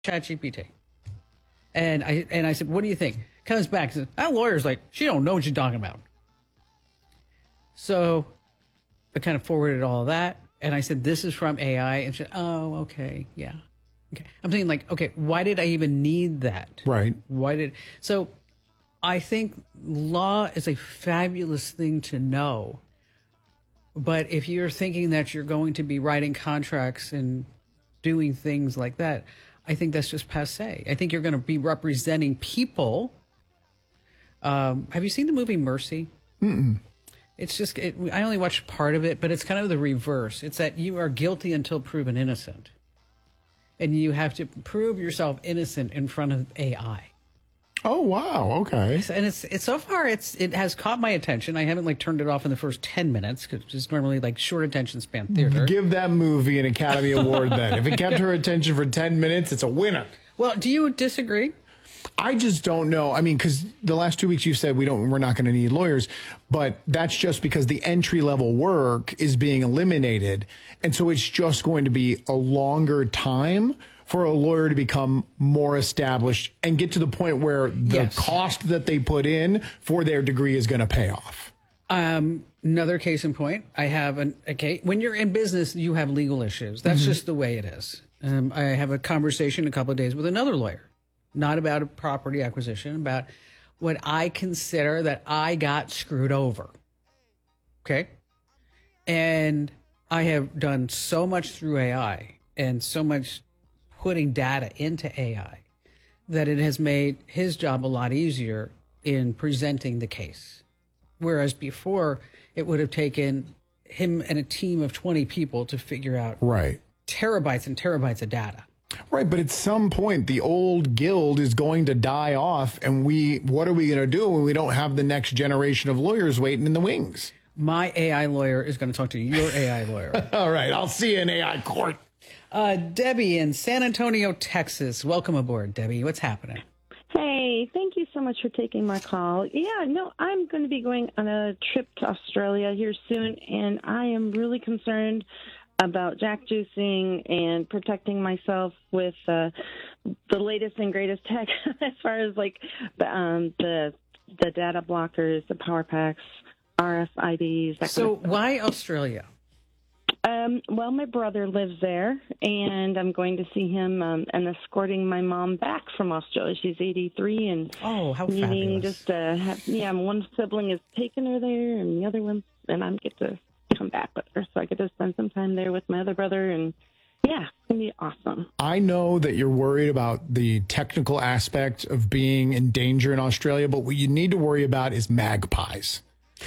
ChatGPT. And I said, what do you think? Comes back and says, that lawyer's like, she don't know what she's talking about. So I kind of forwarded all of that. And I said, this is from AI. And she said, oh, okay. Yeah. Okay. I'm thinking like, okay, why did I even need that? Right. So I think law is a fabulous thing to know. But if you're thinking that you're going to be writing contracts and doing things like that, I think that's just passé. I think you're going to be representing people. Have you seen the movie Mercy? Mm-mm. It's just, I only watched part of it, but it's kind of the reverse. It's that you are guilty until proven innocent. And you have to prove yourself innocent in front of AI. Oh, wow. Okay. And it's so far, it has caught my attention. I haven't turned it off in the first 10 minutes because it's normally short attention span theater. Give that movie an Academy Award then. If it kept her attention for 10 minutes, it's a winner. Well, do you disagree? I just don't know. I mean, because the last 2 weeks you said we're not going to need lawyers, but that's just because the entry level work is being eliminated. And so it's just going to be a longer time for a lawyer to become more established and get to the point where the cost that they put in for their degree is going to pay off. Another case in point, I have when you're in business, you have legal issues. That's just the way it is. I have a conversation in a couple of days with another lawyer, not about a property acquisition, about what I consider that I got screwed over. Okay. And I have done so much through AI and so much putting data into AI that it has made his job a lot easier in presenting the case. Whereas before, it would have taken him and a team of 20 people to figure out terabytes and terabytes of data. Right, but at some point, the old guild is going to die off, and what are we going to do when we don't have the next generation of lawyers waiting in the wings? My AI lawyer is going to talk to your AI lawyer. All right, I'll see you in AI court. Debbie in San Antonio, Texas. Welcome aboard, Debbie. What's happening? Hey, thank you so much for taking my call. Yeah, no, I'm going to be going on a trip to Australia here soon, and I am really concerned about jack juicing and protecting myself with the latest and greatest tech as far as the data blockers, the power packs, RFIDs. So why Australia? Well, my brother lives there, and I'm going to see him and escorting my mom back from Australia. She's 83, and how needing fabulous. just to have, one sibling is taking her there, and the other one, and I get to come back with her, so I get to spend some time there with my other brother, and yeah, it's going to be awesome. I know that you're worried about the technical aspect of being in danger in Australia, but what you need to worry about is magpies.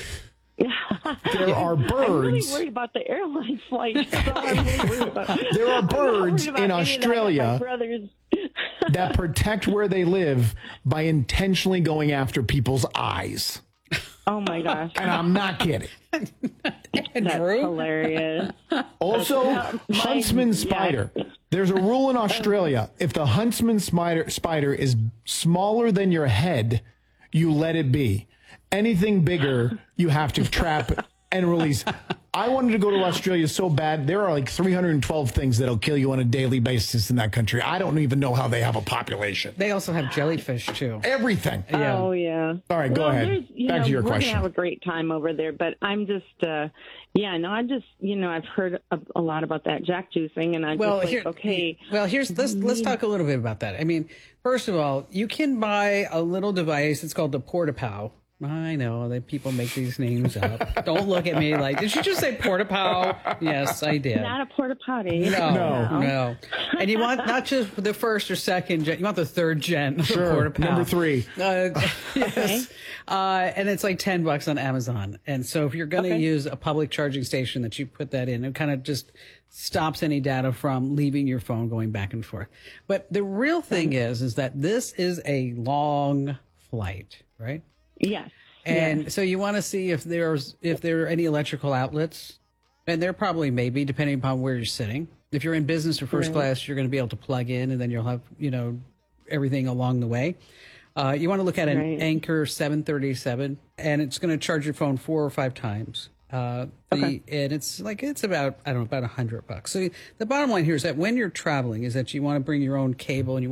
There are birds. I'm really worried about the airline flight. There are birds in Australia that protect where they live by intentionally going after people's eyes. Oh my gosh. And I'm not kidding. That's hilarious. Also, huntsman spider. There's a rule in Australia. If the huntsman spider is smaller than your head, you let it be. Anything bigger, you have to trap and release. I wanted to go to Australia so bad. There are 312 things that'll kill you on a daily basis in that country. I don't even know how they have a population. They also have jellyfish, too. Everything. Yeah. Oh, yeah. All right, go ahead. Back to your question. We're going to have a great time over there, but I'm just, I've heard a lot about that jack juicing, and I'm okay. Well, let's talk a little bit about that. I mean, first of all, you can buy a little device. It's called the Porta-Pow. I know that people make these names up. Don't look at me like, did you just say porta-pow? Yes, I did. Not a porta-potty. No. And you want not just the first or second gen, you want the third gen. Sure, porta-pow. number 3. Yes. And it's like $10 on Amazon. And so if you're going to use a public charging station that you put that in, it kind of just stops any data from leaving your phone going back and forth. But the real thing is that this is a long flight, right? Yes. And so you want to see if there are any electrical outlets, and there probably may be, depending upon where you're sitting. If you're in business or first class, you're going to be able to plug in, and then you'll have everything along the way. You want to look at an Anchor 737, and it's going to charge your phone 4 or 5 times. Okay. And it's about, I don't know, about $100. So the bottom line here is that when you're traveling is that you want to bring your own cable and you